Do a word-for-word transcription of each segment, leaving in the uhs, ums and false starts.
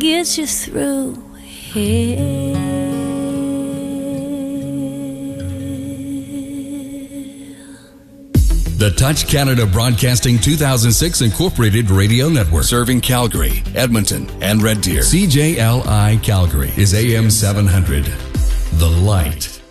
Get you through here. The Touch Canada Broadcasting two thousand six Incorporated Radio Network, serving Calgary, Edmonton, and Red Deer. C J L I Calgary is A M seven hundred. The Light.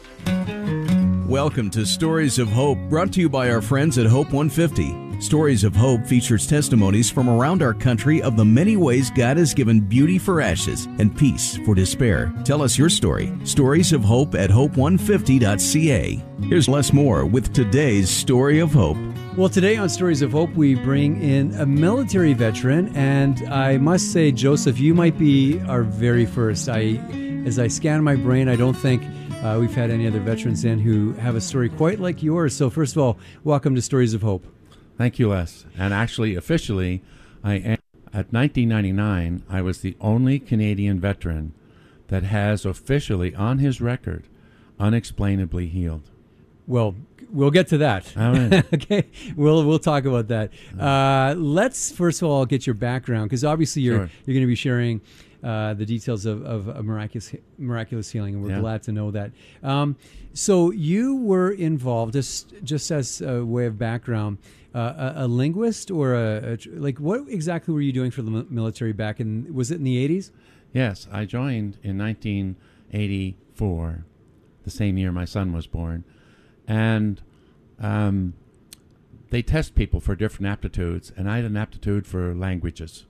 Welcome to Stories of Hope, brought to you by our friends at Hope one fifty. Stories of Hope features testimonies from around our country of the many ways God has given beauty for ashes and peace for despair. Tell us your story. Stories of Hope at hope one fifty dot c a. Here's Les Moore with today's Story of Hope. Well, today on Stories of Hope, we bring in a military veteran, and I must say, Joseph, you might be our very first. I, as I scan my brain, I don't think uh, we've had any other veterans in who have a story quite like yours. So first of all, welcome to Stories of Hope. Thank you, Les. And actually, officially, I am, at nineteen ninety-nine, I was the only Canadian veteran that has officially on his record unexplainably healed. Well, we'll get to that. Amen. Okay, we'll we'll talk about that. Uh, let's first of all get your background, because obviously you're Sure. you're going to be sharing uh, the details of, of a miraculous miraculous healing, and we're Yeah. glad to know that. Um, so you were involved, just just as a way of background. Uh, a, a linguist or a, a like what exactly were you doing for the mi- military back in, was it in the eighties? Yes, I joined in nineteen eighty-four, the same year my son was born. And um, they test people for different aptitudes, and I had an aptitude for languages.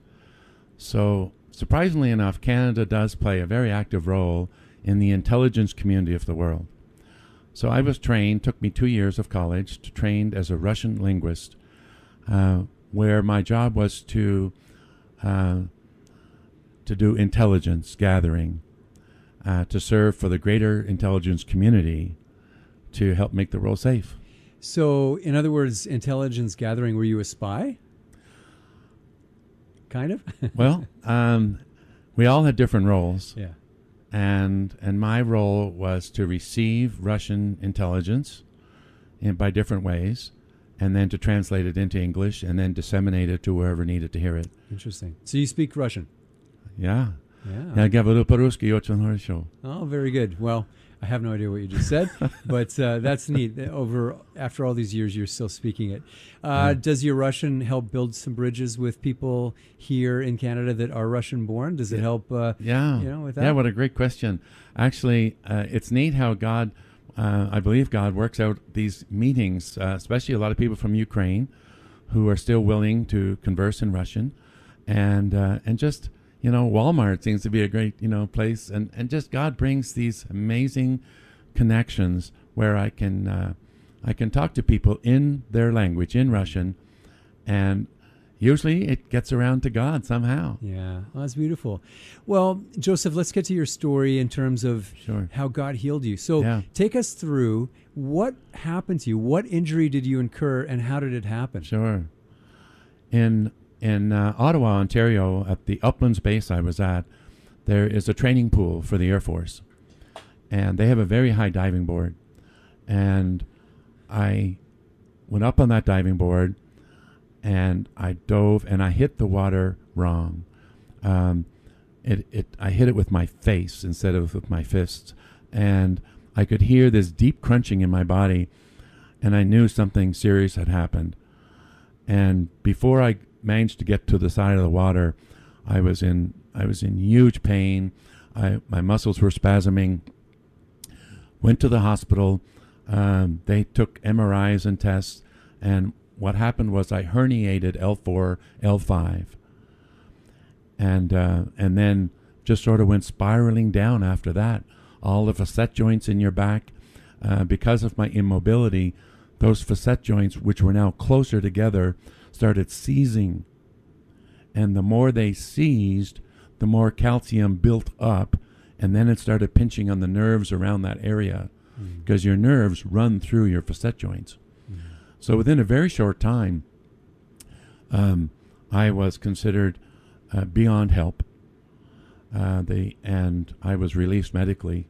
So surprisingly enough, Canada does play a very active role in the intelligence community of the world. So I was trained, took me two years of college, to trained as a Russian linguist, uh, where my job was to uh, to do intelligence gathering, uh, to serve for the greater intelligence community, to help make the world safe. So, in other words, intelligence gathering, were you a spy? Kind of? Well, um, we all had different roles. Yeah. And and my role was to receive Russian intelligence in, by different ways, and then to translate it into English, and then disseminate it to wherever needed to hear it. Interesting. So you speak Russian? Yeah. Yeah. Я говорю по-русски очень хорошо. Oh, very good. Well, I have no idea what you just said, but uh, that's neat. Over after all these years, you're still speaking it. Uh, Yeah. Does your Russian help build some bridges with people here in Canada that are Russian born? Does it help? Uh, Yeah. You know, with that? Yeah, what a great question. Actually, uh, it's neat how God, uh, I believe God works out these meetings, uh, especially a lot of people from Ukraine who are still willing to converse in Russian. And uh, and just, you know, Walmart seems to be a great, you know, place. And, and just God brings these amazing connections where I can uh, I can talk to people in their language, in Russian, and usually it gets around to God somehow. Yeah, well, that's beautiful. Well, Joseph, let's get to your story in terms of Sure. how God healed you. So Yeah. take us through what happened to you. What injury did you incur, and how did it happen? Sure. In in uh, Ottawa, Ontario, at the Uplands base I was at, there is a training pool for the Air Force, and they have a very high diving board. And I went up on that diving board, and I dove, and I hit the water wrong. Um, it it I hit it with my face instead of with my fists, and I could hear this deep crunching in my body, and I knew something serious had happened. And before I managed to get to the side of the water, I was in I was in huge pain. I my muscles were spasming. Went to the hospital. Um, they took M R Is and tests, and what happened was I herniated L four, L five, and uh, and then just sort of went spiraling down after that. All the facet joints in your back, uh, because of my immobility, those facet joints, which were now closer together, started seizing. And the more they seized, the more calcium built up, and then it started pinching on the nerves around that area, because mm. your nerves run through your facet joints. Mm. So within a very short time, um, I was considered uh, beyond help. Uh, they and I was released medically.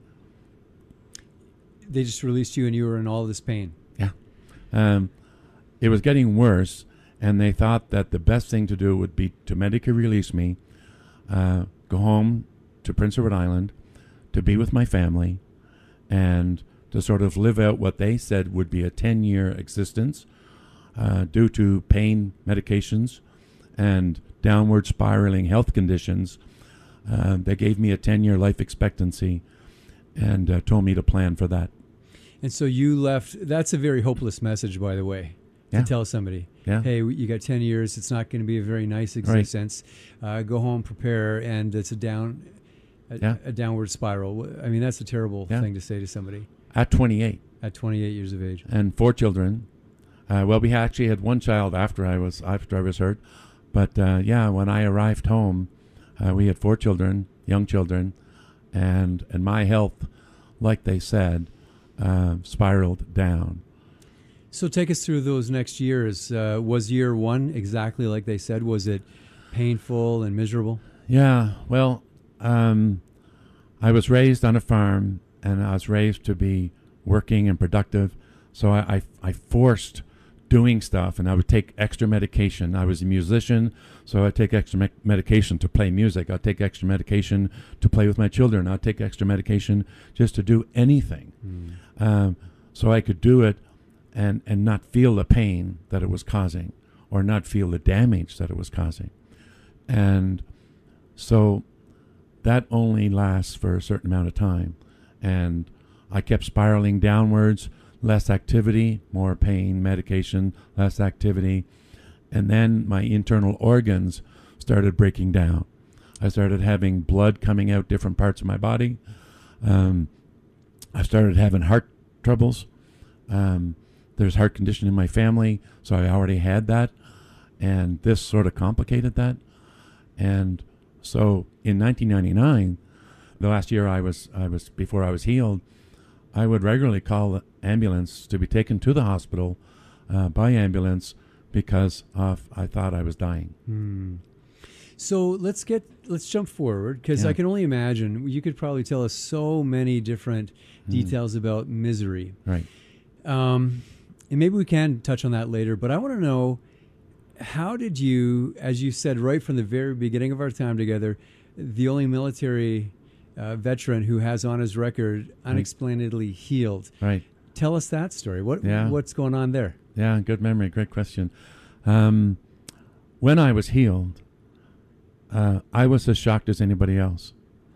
They just released you, and you were in all this pain. Yeah. Um, it was getting worse, and they thought that the best thing to do would be to medically release me, uh, go home to Prince Edward Island to be with my family and to sort of live out what they said would be a ten-year existence uh, due to pain medications and downward spiraling health conditions. Uh, they gave me a ten-year life expectancy and uh, told me to plan for that. And so you left. That's a very hopeless message, by the way, to Yeah. tell somebody. Yeah. Hey, you got ten years. It's not going to be a very nice existence. Uh, go home, prepare, and it's a down, a, Yeah. a downward spiral. I mean, that's a terrible Yeah. thing to say to somebody At twenty-eight at twenty-eight years of age. and four children. Uh, well, we actually had one child after I was after I was hurt, but uh, yeah, when I arrived home, uh, we had four children, young children, and and my health, like they said, uh, spiraled down. So take us through those next years. Uh, was year one exactly like they said? Was it painful and miserable? Yeah, well, um, I was raised on a farm, and I was raised to be working and productive. So I, I, I forced doing stuff, and I would take extra medication. I was a musician, so I'd take extra me- medication to play music. I'd take extra medication to play with my children. I'd take extra medication just to do anything. Mm. Um, so I could do it and, and not feel the pain that it was causing or not feel the damage that it was causing. And so that only lasts for a certain amount of time. And I kept spiraling downwards, less activity, more pain, medication, less activity. And then my internal organs started breaking down. I started having blood coming out different parts of my body. Um, I started having heart troubles. Um, there's heart condition in my family, so I already had that. And this sort of complicated that. And so in nineteen ninety-nine, the last year I was, I was before I was healed, I would regularly call the ambulance to be taken to the hospital uh, by ambulance because of, I thought I was dying. Hmm. So let's get let's jump forward, because Yeah. I can only imagine you could probably tell us so many different Mm. details about misery. Right. Um, and maybe we can touch on that later, but I want to know, how did you, as you said right from the very beginning of our time together, the only military uh, veteran who has on his record unexplainedly healed. Right. Tell us that story. What Yeah. What's going on there? Yeah, good memory. Great question. Um, when I was healed, uh, I was as shocked as anybody else.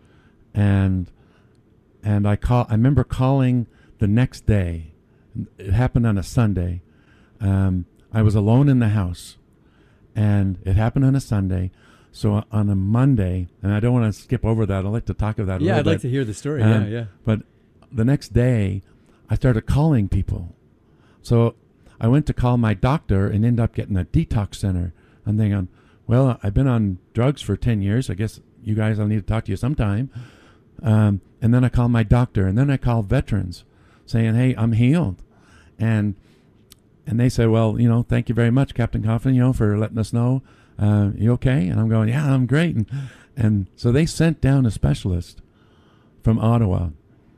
And and I call. I remember calling the next day. It happened on a Sunday. Um, I was alone in the house, and it happened on a Sunday. So on a Monday, and I don't want to skip over that. I'd like to talk of that a Yeah, little I'd bit. like to hear the story. Um, yeah, yeah. But the next day, I started calling people. So I went to call my doctor and ended up getting a detox center. I'm thinking, well, I've been on drugs for ten years. I guess you guys, I'll need to talk to you sometime. Um, and then I called my doctor, and then I called veterans saying, hey, I'm healed. And and they said, well, you know, thank you very much, Captain Coffin, you know, for letting us know. Uh, you okay? And I'm going, yeah, I'm great. And, and so they sent down a specialist from Ottawa.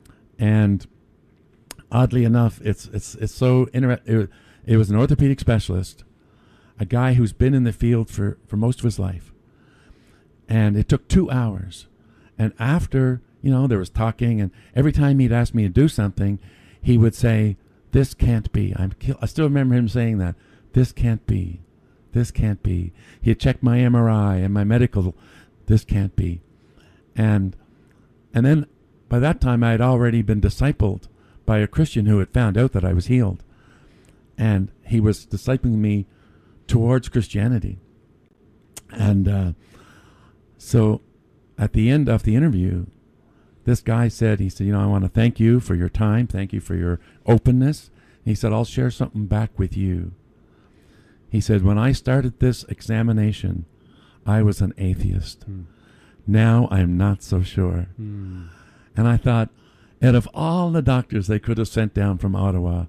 And oddly enough, it's it's it's so interesting. It, it was an orthopedic specialist, a guy who's been in the field for, for most of his life. And it took two hours. And after, you know, there was talking, and every time he'd ask me to do something, he would say, this can't be. I'm kill-. I still remember him saying that. This can't be. This can't be. He had checked my M R I and my medical. This can't be. And and then by that time, I had already been discipled by a Christian who had found out that I was healed. And he was discipling me towards Christianity. And uh, so at the end of the interview, this guy said, he said, you know, I want to thank you for your time. Thank you for your openness. He said, I'll share something back with you. He said, when I started this examination, I was an atheist. Mm. Now I'm not so sure. Mm. And I thought, out of all the doctors they could have sent down from Ottawa,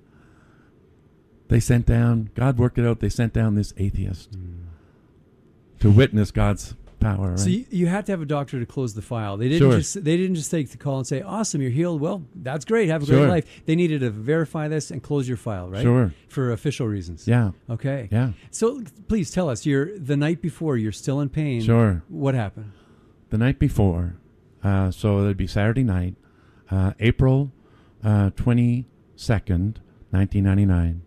they sent down, God worked it out, they sent down this atheist mm. to witness God's power. Right? So you, you had to have a doctor to close the file. They didn't Sure. just they didn't just take the call and say, awesome, you're healed. Well, that's great. Have a Sure. great life. They needed to verify this and close your file, right? Sure. For official reasons. Yeah. Okay. Yeah. So please tell us, you're the night before, you're still in pain. Sure. What happened? the night before, uh, so it'd be Saturday night, uh, April uh, twenty-second, nineteen ninety-nine.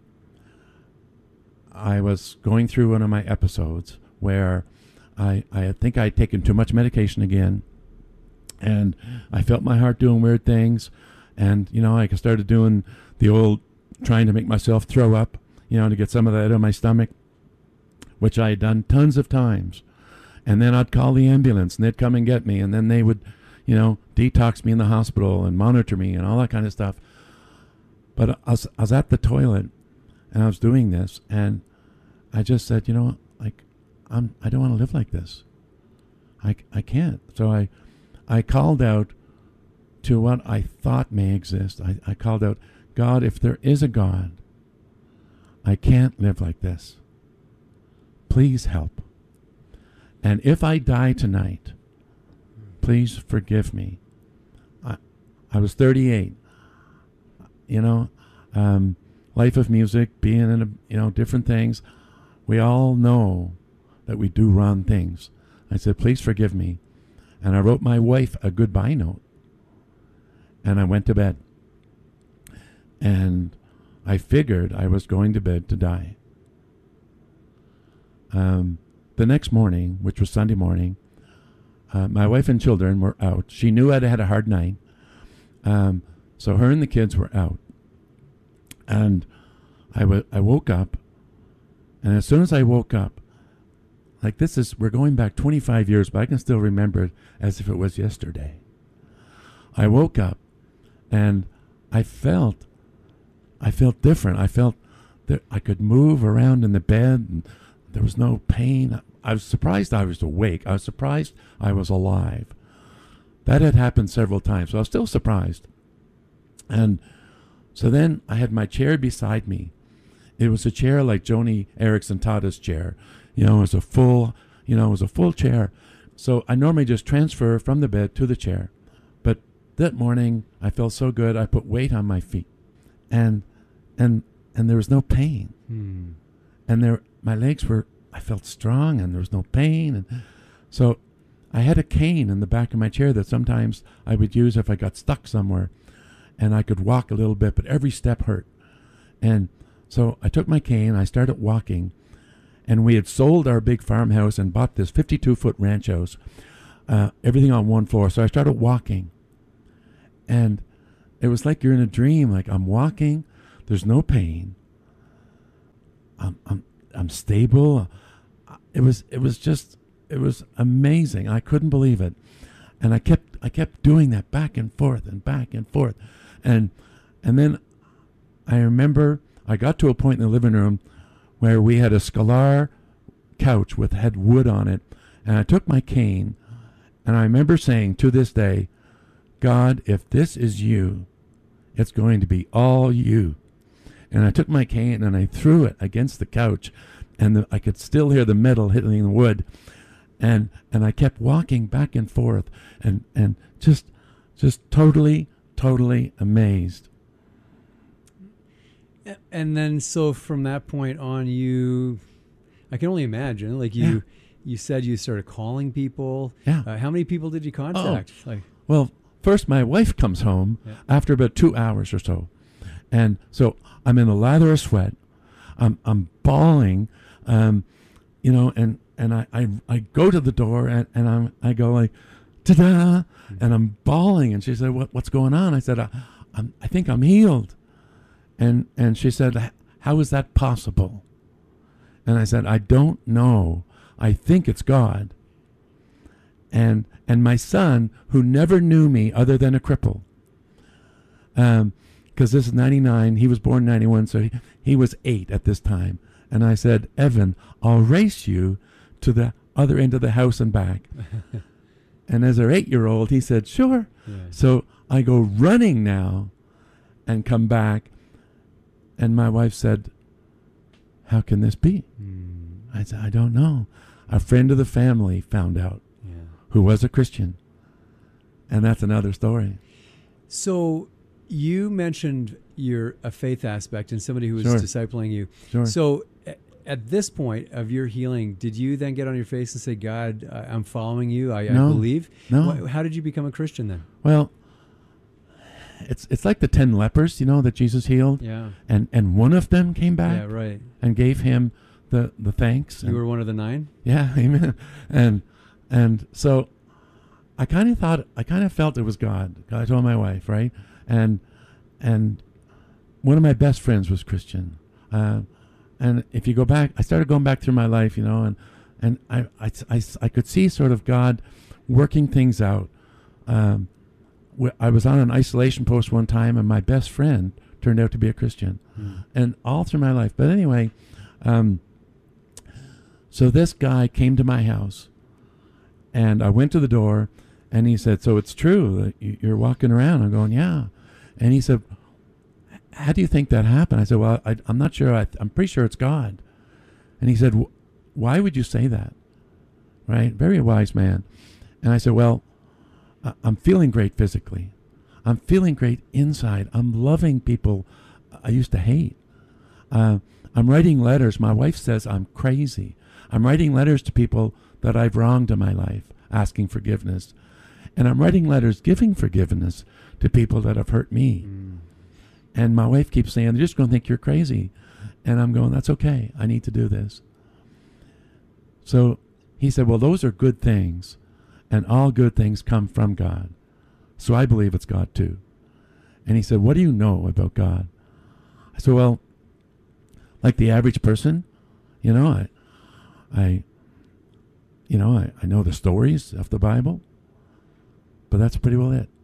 I was going through one of my episodes where I, I think I'd taken too much medication again, and I felt my heart doing weird things, and, you know, I started doing the old trying to make myself throw up, you know, to get some of that out of my stomach, which I had done tons of times. And then I'd call the ambulance, and they'd come and get me, and then they would, you know, detox me in the hospital and monitor me and all that kind of stuff. But I was, I was at the toilet, and I was doing this, and I just said, you know, like, I'm, I don't want to live like this. I, I can't. So I, I called out to what I thought may exist. I, I called out, God, if there is a God, I can't live like this. Please help. And if I die tonight, please forgive me. I, I was thirty-eight. You know, um, life of music, being in, a, you know, different things. We all know that we do wrong things. I said, please forgive me. And I wrote my wife a goodbye note. And I went to bed. And I figured I was going to bed to die. Um, the next morning, which was Sunday morning, uh, my wife and children were out. She knew I'd had a hard night. Um, so her and the kids were out. And I, w- I woke up. And as soon as I woke up, like this is, we're going back twenty-five years, but I can still remember it as if it was yesterday. I woke up and I felt, I felt different. I felt that I could move around in the bed and there was no pain. I was surprised I was awake. I was surprised I was alive. That had happened several times, so I was still surprised. And so then I had my chair beside me. It was a chair like Joni Eareckson Tada's chair. You know, it was a full, you know, it was a full chair. So I normally just transfer from the bed to the chair. But that morning I felt so good, I put weight on my feet. And and and there was no pain. Hmm. And there my legs were, I felt strong and there was no pain. And so I had a cane in the back of my chair that sometimes I would use if I got stuck somewhere. And I could walk a little bit, but every step hurt. And so I took my cane, I started walking, and we had sold our big farmhouse and bought this fifty-two foot ranch house, uh, everything on one floor. So I started walking, and it was like you're in a dream. Like I'm walking, there's no pain. I'm I'm I'm stable. It was it was just it was amazing. I couldn't believe it, and I kept I kept doing that back and forth and back and forth, and and then I remember I got to a point in the living room where we had a Scalar couch with had wood on it, and I took my cane, and I remember saying to this day, God, if this is you, it's going to be all you. And I took my cane and I threw it against the couch, and the, I could still hear the metal hitting the wood, and and I kept walking back and forth, and and just just totally totally amazed. And then, so from that point on, you, I can only imagine, like you, Yeah. you said you started calling people. Yeah. Uh, how many people did you contact? Oh. Like, Well, first my wife comes home Yeah. after about two hours or so, and so I'm in a lather of sweat. I'm I'm bawling, um, you know, and and I, I I go to the door and and I'm I go like, ta-da, mm-hmm. and I'm bawling, and she said, what what's going on? I said, I, I'm I think I'm healed. And and she said, how is that possible? And I said, I don't know. I think it's God. And and my son, who never knew me other than a cripple, um, because this is ninety-nine, he was born ninety-one, so he, he was eight at this time. And I said, Evan, I'll race you to the other end of the house and back. And as our eight-year-old, he said, sure. Yeah. So I go running now and come back. And my wife said, how can this be? Mm. I said, I don't know. A friend of the family found out, Yeah. who was a Christian. And that's another story. So you mentioned you're a faith aspect and somebody who was Sure. discipling you. Sure. So uh, at this point of your healing, did you then get on your face and say, God, I- I'm following you, I, No. I believe? No. Wh- How did you become a Christian then? Well, it's it's like the ten lepers, you know, that Jesus healed. Yeah. And and one of them came back Yeah, right. and gave him the, the thanks. You and- were one of the nine? Yeah, amen. And and so I kind of thought, I kind of felt it was God. I told my wife, right? And and one of my best friends was Christian. Uh, and if you go back, I started going back through my life, you know, and and I I, I, I could see sort of God working things out. Um, wh- I was on an isolation post one time, and my best friend turned out to be a Christian, Mm. and all through my life. But anyway, um, so this guy came to my house, and I went to the door, and he said, "So it's true that you- you're walking around?" I'm going, "Yeah," and he said, "How do you think that happened?" I said, "Well, I, I'm not sure. I, I'm pretty sure it's God." And he said, "Why would you say that?" Right? Very wise man. And I said, "Well, I- I'm feeling great physically. I'm feeling great inside. I'm loving people I used to hate. Uh, I'm writing letters. My wife says I'm crazy. I'm writing letters to people that I've wronged in my life, asking forgiveness. And I'm writing letters giving forgiveness to people that have hurt me." Mm. And my wife keeps saying, "They're just going to think you're crazy." And I'm going, "That's okay. I need to do this." So he said, "Well, those are good things, and all good things come from God. So I believe it's God too." And he said, "What do you know about God?" I said, "Well, like the average person, you know, I, I, you know, I, I know the stories of the Bible, but that's pretty well it."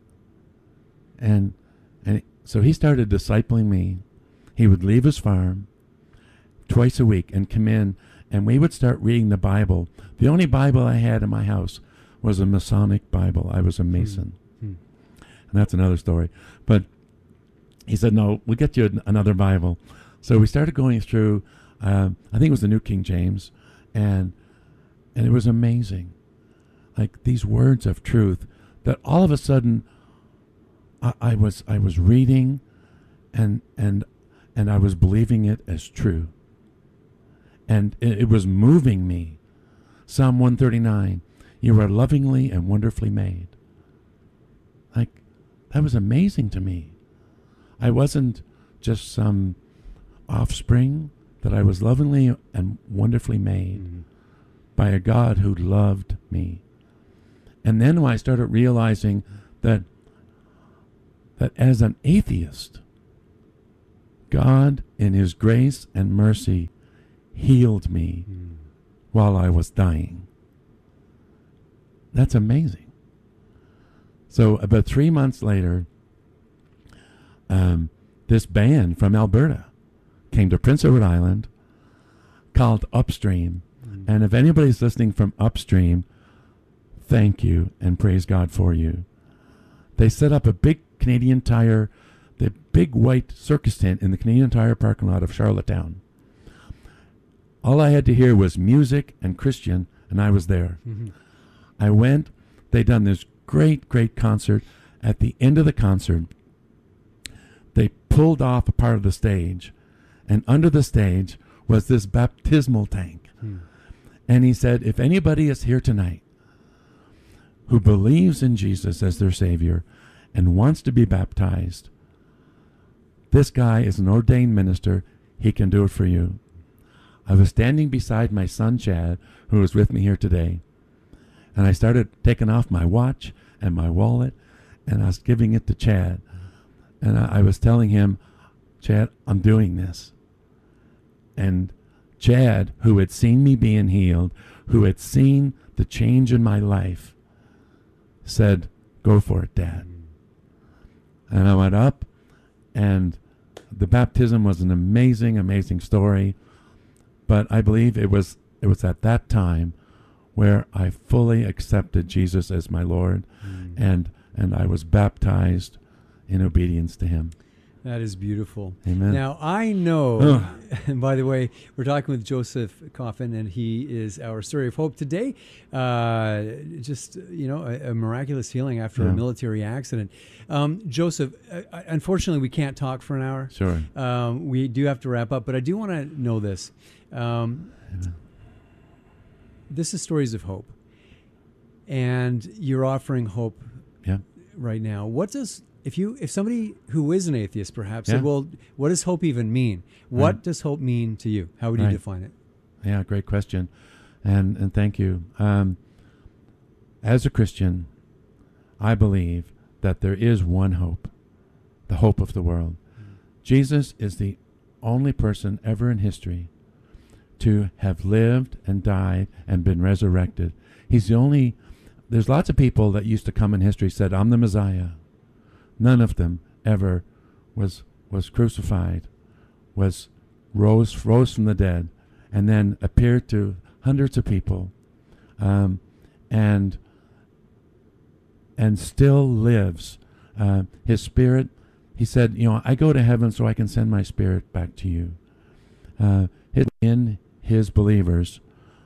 And and so he started discipling me. He would leave his farm twice a week and come in, and we would start reading the Bible. The only Bible I had in my house was a Masonic Bible. I was a Mason. Hmm. And that's another story. But he said, "No, we'll get you an- another Bible." So we started going through, um, I think it was the New King James, and and it was amazing. Like these words of truth that all of a sudden I, I was I was reading and and and I was believing it as true. And it, it was moving me. Psalm one thirty-nine, "You are lovingly and wonderfully made." Like, that was amazing to me. I wasn't just some offspring, that I was lovingly and wonderfully made Mm. by a God who loved me. And then when I started realizing that that as an atheist, God in his grace and mercy healed me Mm. while I was dying. That's amazing. So about three months later, um, this band from Alberta came to Prince Edward Island called Upstream. Mm. And if anybody's listening from Upstream, thank you and praise God for you. They set up a big Canadian Tire, the big white circus tent in the Canadian Tire parking lot of Charlottetown. All I had to hear was music and Christian, and I was there. Mhm. I went, they done this great, great concert. At the end of the concert, they pulled off a part of the stage, and under the stage was this baptismal tank. Mm. And he said, if anybody is here tonight who believes in Jesus as their Savior and wants to be baptized, this guy is an ordained minister. He can do it for you. I was standing beside my son, Chad, who was with me here today. And I started taking off my watch and my wallet, and I was giving it to Chad. And I, I was telling him, Chad, I'm doing this. And Chad, who had seen me being healed, who had seen the change in my life, said, go for it, Dad. And I went up, and the baptism was an amazing, amazing story. But I believe it was it was at that time where I fully accepted Jesus as my Lord, Mm. and and I was baptized in obedience to him. That is beautiful. Amen. Now, I know, Ugh. and by the way, we're talking with Joseph Coffin, and he is our story of hope today. Uh, just, you know, a, a miraculous healing after Yeah. a military accident. Um, Joseph, uh, unfortunately, we can't talk for an hour. Sure. Um, we do have to wrap up, but I do want to know this. Um, this is Stories of Hope, and you're offering hope Yeah. right now. What does if you if somebody who is an atheist perhaps Yeah. said, well, what does hope even mean? What Right. does hope mean to you? How would you Right. define it? Yeah, great question, and and thank you. Um, as a Christian, I believe that there is one hope, the hope of the world. Jesus is the only person ever in history to have lived and died and been resurrected. He's the only. There's lots of people that used to come in history said, "I'm the Messiah." None of them ever was was crucified, was rose rose from the dead, and then appeared to hundreds of people, um, and and still lives. Uh, his spirit, he said, you know, I go to heaven so I can send my spirit back to you. Uh, in his believers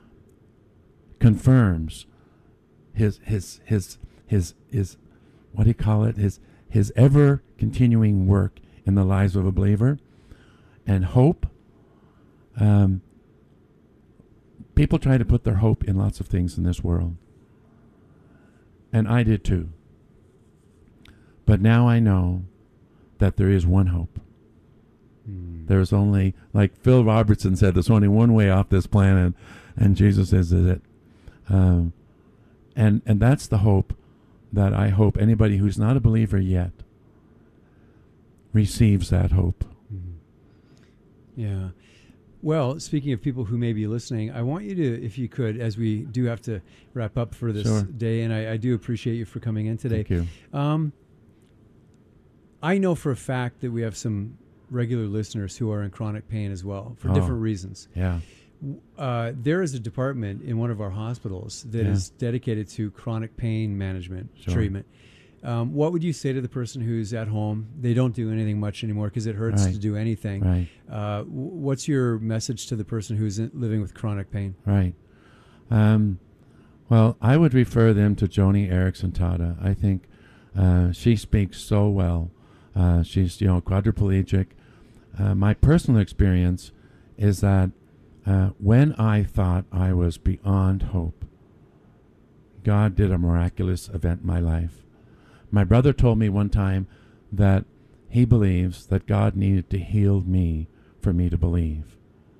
confirms his his his his his what do you call it? His his ever continuing work in the lives of a believer, and hope. Um, people try to put their hope in lots of things in this world, and I did too. But now I know that there is one hope. Hmm. There's only, like Phil Robertson said, there's only one way off this planet, and Jesus is it. Um, and and that's the hope that I hope anybody who's not a believer yet receives that hope. Mhm. Yeah. Well, speaking of people who may be listening, I want you to, if you could, as we do have to wrap up for this Sure. day, and I, I do appreciate you for coming in today. Thank you. Um, I know for a fact that we have some regular listeners who are in chronic pain as well for Oh. different reasons. Yeah. Uh, there is a department in one of our hospitals that Yeah. is dedicated to chronic pain management Sure. treatment. Um, what would you say to the person who's at home? They don't do anything much anymore because it hurts Right. to do anything. Right. Uh, w- what's your message to the person who's in, living with chronic pain? Right. Um, well, I would refer them to Joni Erickson Tada. I think uh, she speaks so well. Uh, she's, you know, quadriplegic. Uh, my personal experience is that uh, when I thought I was beyond hope, God did a miraculous event in my life. My brother told me one time that he believes that God needed to heal me for me to believe.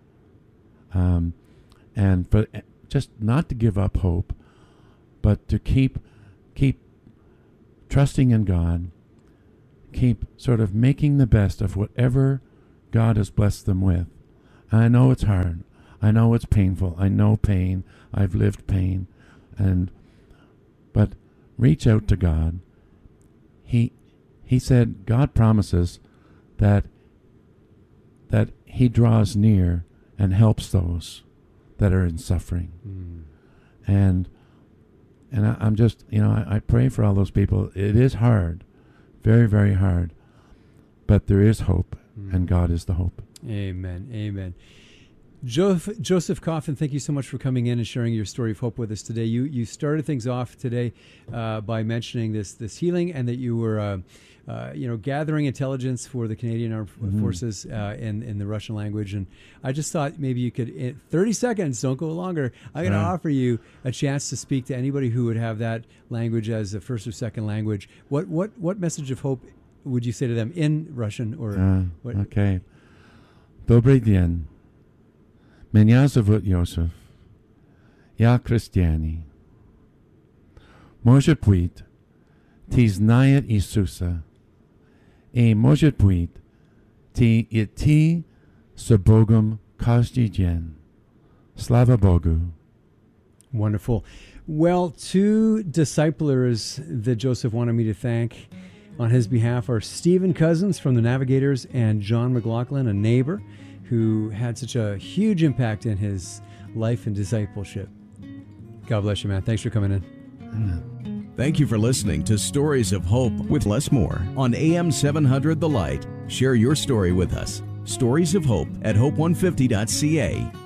Um, and for just not to give up hope, but to keep keep trusting in God, keep sort of making the best of whatever God has blessed them with. And I know it's hard. I know it's painful. I know pain. I've lived pain. And but reach out to God. He he said God promises that that he draws near and helps those that are in suffering. Mm. And and I, I'm just, you know, I, I pray for all those people. It is hard, very, very hard. But there is hope, Mm. and God is the hope. Amen. Amen. Joseph, Joseph Coffin, thank you so much for coming in and sharing your story of hope with us today. You you started things off today uh, by mentioning this this healing, and that you were uh, uh, you know gathering intelligence for the Canadian Armed Mhm. Forces uh, in in the Russian language. And I just thought maybe you could, in thirty seconds, don't go longer. I'm going to Right. offer you a chance to speak to anybody who would have that language as a first or second language. What what what message of hope would you say to them in Russian or Uh, what? okay. Добрый день. Меня зовут Йосиф. Я христианин. Может быть, ты знаешь Иисуса. И может быть, ты идти с Богом каждый день. Слава Богу. Wonderful. Well, two disciplers that Joseph wanted me to thank on his behalf are Stephen Cousins from the Navigators and John McLaughlin, a neighbor who had such a huge impact in his life and discipleship. God bless you, man. Thanks for coming in. Thank you for listening to Stories of Hope with Les Moore on A M seven hundred The Light. Share your story with us. Stories of Hope at hope one fifty dot c a.